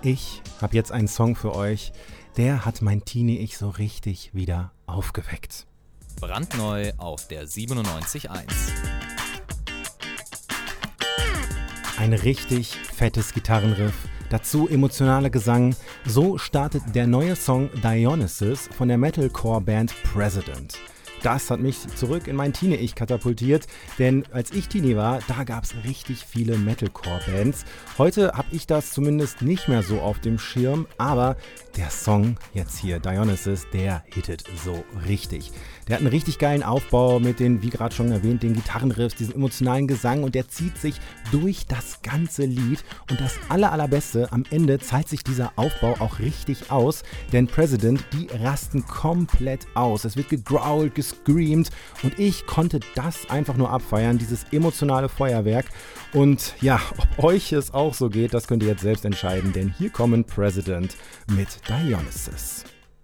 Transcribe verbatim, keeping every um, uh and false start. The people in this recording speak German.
Ich habe jetzt einen Song für euch, der hat mein Teenie-Ich so richtig wieder aufgeweckt. Brandneu auf der siebenundneunzig Komma eins. Ein richtig fettes Gitarrenriff, dazu emotionaler Gesang. So startet der neue Song Dionysus von der Metalcore-Band President. Das hat mich zurück in mein Teenie-Ich katapultiert, denn als ich Teenie war, da gab es richtig viele Metalcore-Bands. Heute habe ich das zumindest nicht mehr so auf dem Schirm, aber der Song jetzt hier, Dionysus, der hittet so richtig. Der hat einen richtig geilen Aufbau mit den, wie gerade schon erwähnt, den Gitarrenriffs, diesem emotionalen Gesang und der zieht sich durch das ganze Lied. Und das aller, allerbeste, am Ende zahlt sich dieser Aufbau auch richtig aus, denn President, die rasten komplett aus. Es wird gegrowlt, gescreamt und ich konnte das einfach nur abfeiern, dieses emotionale Feuerwerk. Und ja, ob euch es auch so geht, das könnt ihr jetzt selbst entscheiden, denn hier kommen President mit Dionysus.